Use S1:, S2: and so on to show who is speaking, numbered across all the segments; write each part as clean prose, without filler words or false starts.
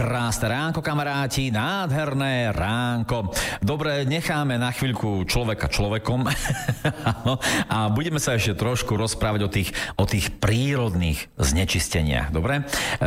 S1: Krásne ránko, kamaráti, nádherné ránko. Dobre, necháme na chvíľku človeka človekom a budeme sa ešte trošku rozprávať o tých prírodných znečisteniach, dobre?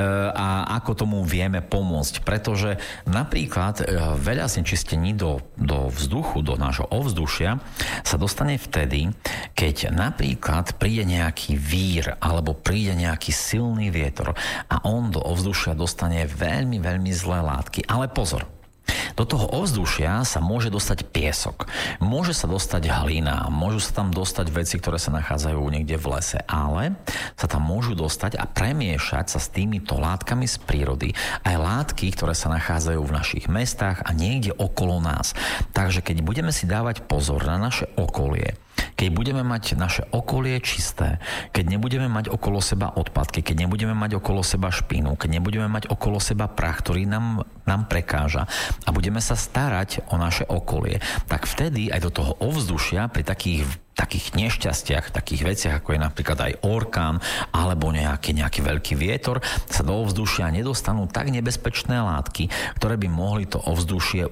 S1: A ako tomu vieme pomôcť, pretože napríklad veľa znečistení do vzduchu, do nášho ovzdušia sa dostane vtedy, keď napríklad príde nejaký vír alebo príde nejaký silný vietor a on do ovzdušia dostane veľmi zlé látky. Ale pozor, do toho ovzdušia sa môže dostať piesok, môže sa dostať hlina, môžu sa tam dostať veci, ktoré sa nachádzajú niekde v lese, ale sa tam môžu dostať a premiešať sa s týmito látkami z prírody aj látky, ktoré sa nachádzajú v našich mestách a niekde okolo nás. Takže keď budeme si dávať pozor na naše okolie, keď budeme mať naše okolie čisté, keď nebudeme mať okolo seba odpadky, keď nebudeme mať okolo seba špínu, keď nebudeme mať okolo seba prach, ktorý nám prekáža a budeme sa starať o naše okolie, tak vtedy aj do toho ovzdušia pri takých nešťastiach, takých veciach, ako je napríklad aj orkán alebo nejaký veľký vietor, sa do ovzdušia nedostanú tak nebezpečné látky, ktoré by mohli to ovzdušie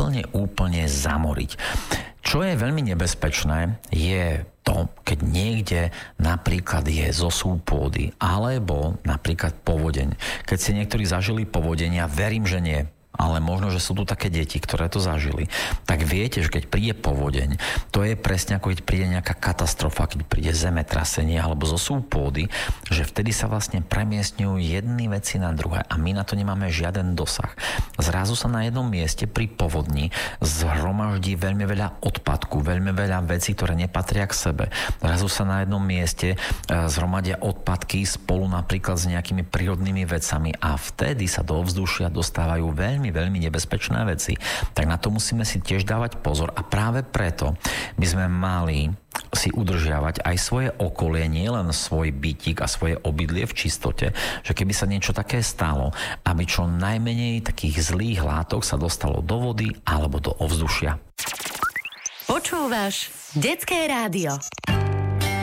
S1: úplne zamoriť. Čo je veľmi nebezpečné, je to, keď niekde napríklad je zosúv pôdy alebo napríklad povodeň. Keď si niektorí zažili povodeň, ja verím, že nie, ale možno, že sú tu také deti, ktoré to zažili, tak viete, že keď príde povodeň, to je presne ako keď príde nejaká katastrofa, keď príde zemetrasenie alebo zosúv pôdy, že vtedy sa vlastne premiestňujú jedny veci na druhé a my na to nemáme žiaden dosah. Zrazu sa na jednom mieste pri povodni zhromaždí veľmi veľa odpadku, veľmi veľa vecí, ktoré nepatria k sebe. Zrazu sa na jednom mieste zhromadia odpadky spolu napríklad s nejakými prírodnými vecami a vtedy sa do ovzdušia dostávajú veľmi nebezpečné veci. Tak na to musíme si tiež dávať pozor a práve preto by sme mali si udržiavať aj svoje okolie, nielen svoj bytík a svoje obydlie v čistote, že keby sa niečo také stalo, aby čo najmenej takých zlých látok sa dostalo do vody alebo do ovzdušia.
S2: Počúvaš Detské rádio.